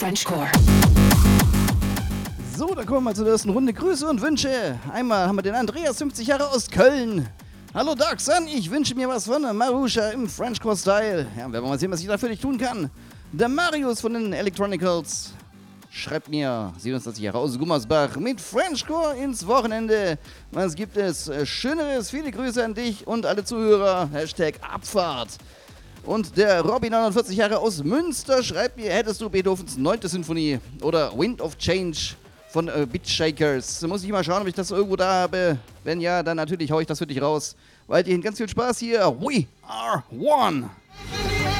Frenchcore. So, dann kommen wir mal zur ersten Runde. Grüße und Wünsche. Einmal haben wir den Andreas, 50 Jahre aus Köln. Hallo Dark Sun, ich wünsche mir was von Marusha im Frenchcore-Style. Ja, werden wir mal sehen, was ich da für dich tun kann. Der Marius von den Electronicals schreibt mir, 27 Jahre aus Gummersbach, mit Frenchcore ins Wochenende. Was gibt es Schöneres? Viele Grüße an dich und alle Zuhörer. Hashtag Abfahrt. Und der Robby, 49 Jahre aus Münster, schreibt mir, hättest du Beethovens 9. Sinfonie oder Wind of Change von Beat Shakers. Muss ich mal schauen, ob ich das irgendwo da habe. Wenn ja, dann natürlich haue ich das für dich raus. Weiterhin ganz viel Spaß hier. We are one.